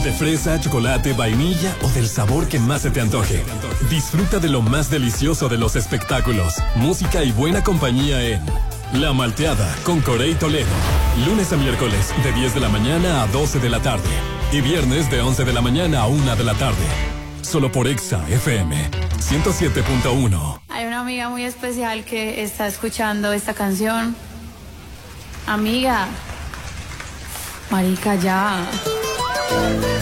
De fresa, chocolate, vainilla o del sabor que más se te antoje. Disfruta de lo más delicioso de los espectáculos, música y buena compañía en La Malteada con Corey Toledo. Lunes a miércoles de 10 de la mañana a 12 de la tarde. Y viernes de 11 de la mañana a 1 de la tarde. Solo por Exa FM 107.1. Hay una amiga muy especial que está escuchando esta canción. Amiga, marica, ya.